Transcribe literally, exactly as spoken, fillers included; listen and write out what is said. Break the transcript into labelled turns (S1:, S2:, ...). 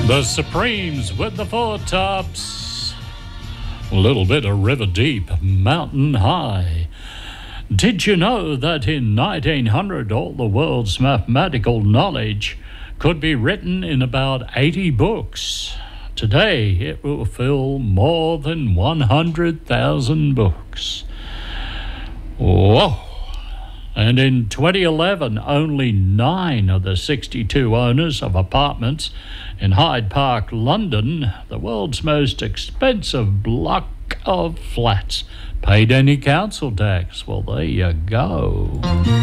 S1: The Supremes with the Four Tops. A little bit of River Deep, Mountain High. Did you know that in nineteen hundred all the world's mathematical knowledge could be written in about eighty books? Today it will fill more than one hundred thousand books. Whoa! And in twenty eleven, only nine of the sixty-two owners of apartments in Hyde Park, London, the world's most expensive block of flats, paid any council tax. Well, there you go.